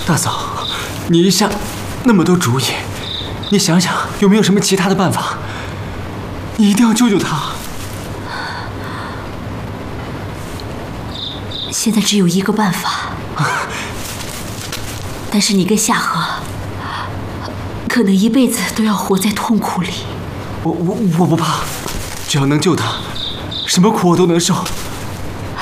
大嫂，你一下那么多主意，你想想有没有什么其他的办法？你一定要救救他。 现在只有一个办法，但是你跟夏荷可能一辈子都要活在痛苦里。 我不怕，只要能救他，什么苦我都能受。